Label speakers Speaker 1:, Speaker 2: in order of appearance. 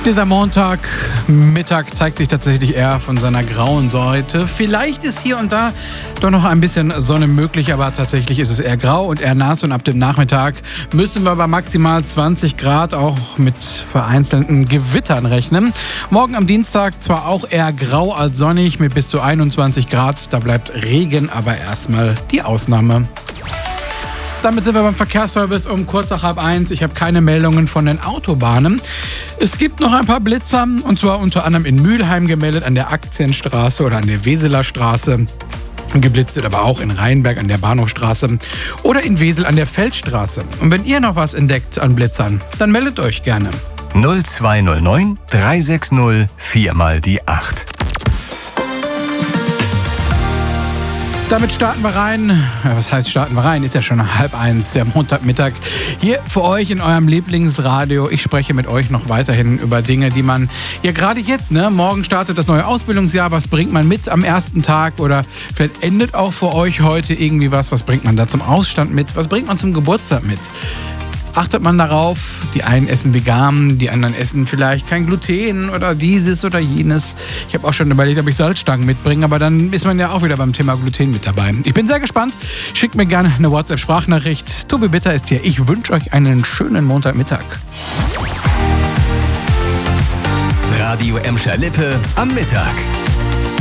Speaker 1: Dieser Montagmittag zeigt sich tatsächlich eher von seiner grauen Seite. Vielleicht ist hier und da doch noch ein bisschen Sonne möglich, aber tatsächlich ist es eher grau und eher nass. Und ab dem Nachmittag müssen wir bei maximal 20 Grad auch mit vereinzelten Gewittern rechnen. Morgen am Dienstag zwar auch eher grau als sonnig mit bis zu 21 Grad. Da bleibt Regen aber erstmal die Ausnahme. Damit sind wir beim Verkehrsservice um kurz nach 12:30. Ich habe keine Meldungen von den Autobahnen. Es gibt noch ein paar Blitzer, und zwar unter anderem in Mülheim gemeldet, an der Aktienstraße oder an der Weseler Straße. Geblitzt wird aber auch in Rheinberg an der Bahnhofstraße oder in Wesel an der Feldstraße. Und wenn ihr noch was entdeckt an Blitzern, dann meldet euch gerne.
Speaker 2: 0209 360 4 mal die 8.
Speaker 1: Damit starten wir rein. Was heißt starten wir rein? Ist ja schon 12:30, der Montagmittag. Hier für euch in eurem Lieblingsradio. Ich spreche mit euch noch weiterhin über Dinge, die man ja gerade jetzt, morgen startet das neue Ausbildungsjahr. Was bringt man mit am ersten Tag? Oder vielleicht endet auch für euch heute irgendwie was. Was bringt man da zum Ausstand mit? Was bringt man zum Geburtstag mit? Achtet man darauf, die einen essen vegan, die anderen essen vielleicht kein Gluten oder dieses oder jenes. Ich habe auch schon überlegt, ob ich Salzstangen mitbringe, aber dann ist man ja auch wieder beim Thema Gluten mit dabei. Ich bin sehr gespannt. Schickt mir gerne eine WhatsApp-Sprachnachricht. Tobi Bitter ist hier. Ich wünsche euch einen schönen Montagmittag.
Speaker 2: Radio Emscher Lippe am Mittag.